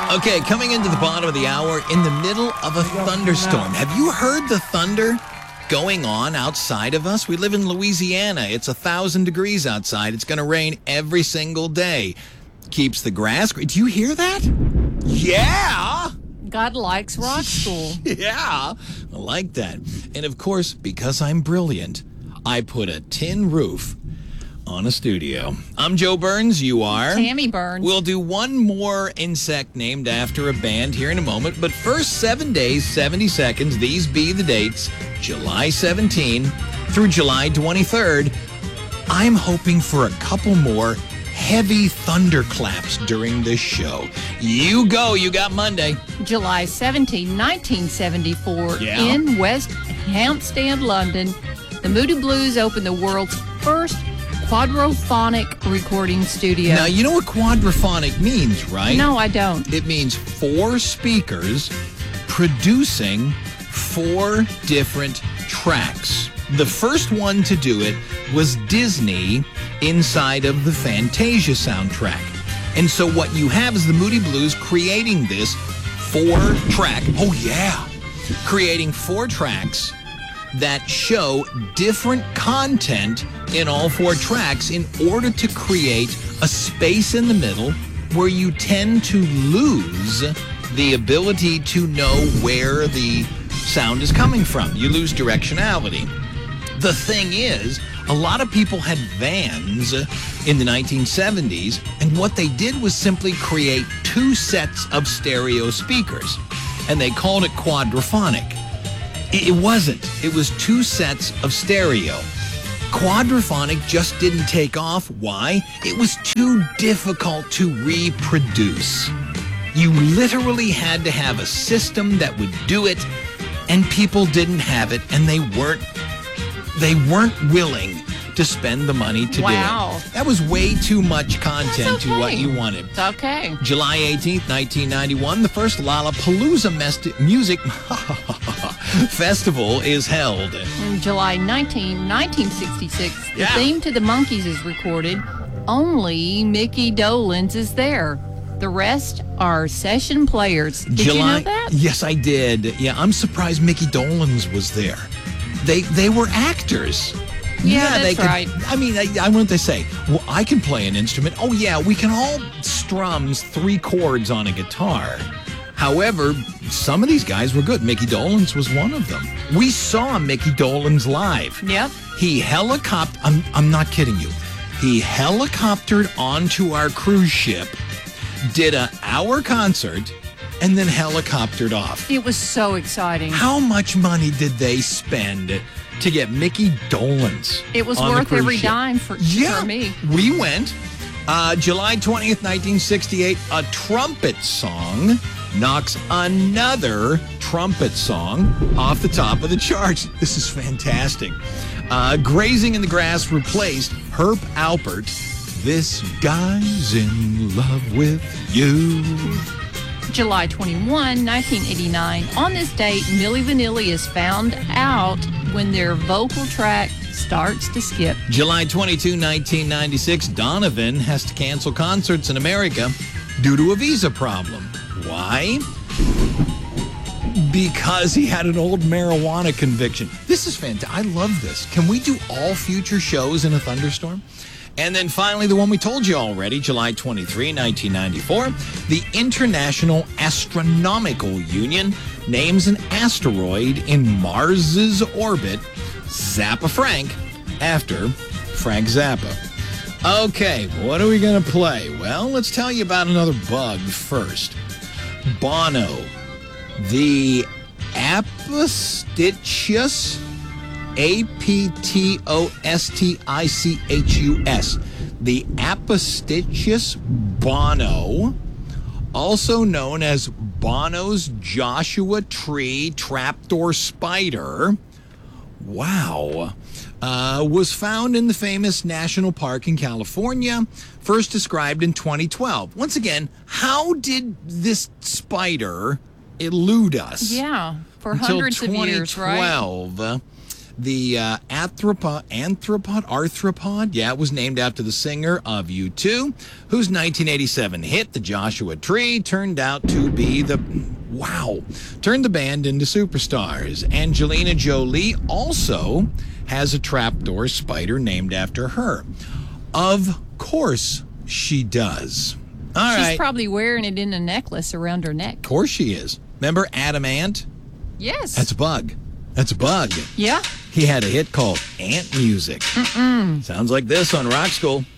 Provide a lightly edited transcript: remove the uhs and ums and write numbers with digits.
Okay, coming into the bottom of the hour, in the middle of a thunderstorm. Have you heard the thunder going on outside of us? We live in Louisiana. It's 1,000 degrees outside. It's going to rain every single day. Keeps the grass. Do you hear that? Yeah. God likes rock school. Yeah, I like that. And of course, because I'm brilliant, I put a tin roof on a studio. I'm Joe Burns. You are? Tammy Burns. We'll do one more insect named after a band here in a moment. But first, 7 days, 70 seconds. These be the dates. July 17 through July 23rd. I'm hoping for a couple more heavy thunderclaps during this show. You go. You got Monday. July 17, 1974, Yeah. in West Hampstead, London, the Moody Blues opened the world's first quadraphonic recording studio. Now, you know what quadraphonic means, right? No, I don't. It means 4 speakers producing 4 different tracks. The first one to do it was Disney inside of the Fantasia soundtrack. And so what you have is the Moody Blues creating this 4-track, creating 4 tracks that show different content in all 4 tracks in order to create a space in the middle where you tend to lose the ability to know where the sound is coming from. You lose directionality. The thing is, a lot of people had vans in the 1970s, and what they did was simply create 2 sets of stereo speakers, and they called it quadraphonic. It wasn't. It was 2 sets of stereo. Quadraphonic just didn't take off. Why? It was too difficult to reproduce. You literally had to have a system that would do it, and people didn't have it, and they weren't willing to spend the money to do it. That was way too much content to what you wanted. It's okay. July 18th, 1991, the first Lollapalooza Music Festival is held. In July 1966, the Yeah. theme to the Monkees is recorded. Only Mickey Dolenz is there. The rest are session players. Did you know that? Yes, I did. Yeah, I'm surprised Mickey Dolenz was there. They were actors. Yeah, they that's right. I mean, I want to say, well, I can play an instrument. Oh, yeah, we can all strum 3 chords on a guitar. However, some of these guys were good. Mickey Dolenz was one of them. We saw Mickey Dolenz live. Yep. He I'm not kidding you. He helicoptered onto our cruise ship, did an hour concert, and then helicoptered off. It was so exciting. How much money did they spend to get Mickey Dolenz? It was on the worth cruise every ship? dime for me. We went. July 20th, 1968, a trumpet song knocks another trumpet song off the top of the charts. This is fantastic. Grazing in the Grass replaced Herb Alpert. This guy's in love with you. July 21, 1989. On this date, Milli Vanilli is found out when their vocal track starts to skip. July 22, 1996, Donovan has to cancel concerts in America due to a visa problem. Why? Because he had an old marijuana conviction. This is fantastic. I love this. Can we do all future shows in a thunderstorm? And then finally, the one we told you already, July 23, 1994, the International Astronomical Union names an asteroid in Mars's orbit, Zappa Frank, after Frank Zappa. Okay, what are we going to play? Well, let's tell you about another bug first. Bono, the Apostitichus, Aptostichus, the Apostitichus bono, also known as Bono's Joshua Tree trapdoor spider, was found in the famous national park in California, first described in 2012. Once again, how did this spider elude us? Yeah, for until hundreds of years, right? 2012. The arthropod, yeah, it was named after the singer of U2, whose 1987 hit, The Joshua Tree, turned the band into superstars. Angelina Jolie also has a trapdoor spider named after her. Of course she does. All right. She's probably wearing it in a necklace around her neck. Of course she is. Remember Adam Ant? Yes. That's a bug. That's a bug. Yeah. He had a hit called Ant Music. Sounds like this on Rock School.